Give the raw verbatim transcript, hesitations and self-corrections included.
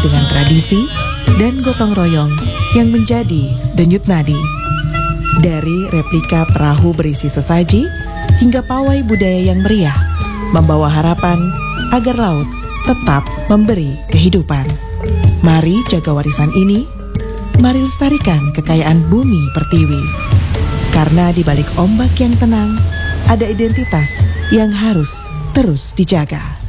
dengan tradisi dan gotong royong yang menjadi denyut nadi. Dari replika perahu berisi sesaji hingga pawai budaya yang meriah, membawa harapan agar laut tetap memberi kehidupan. Mari jaga warisan ini, mari lestarikan kekayaan bumi pertiwi. Karena di balik ombak yang tenang, ada identitas yang harus terus dijaga.